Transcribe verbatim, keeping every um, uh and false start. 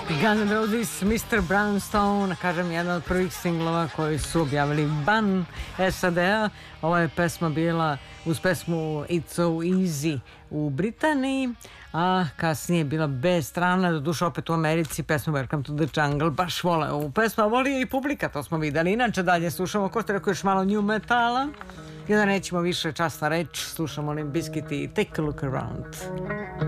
Guns N' Roses, mister Brownstone, kažem, jedan od prvih singlova koji su objavili van S A D-a. Ova je pesma bila uz pesmu It's So Easy u Britaniji, a kasnije bila B strana, do duše opet u Americi, pesmu Welcome to the Jungle. Baš vole ovu pesmu, a voli je i publika, to smo videli. Inače, dalje slušamo, ko ste rekao, još malo new metala. I da nećemo više časna reč, slušamo Limp Bizkit i Take a Look Around.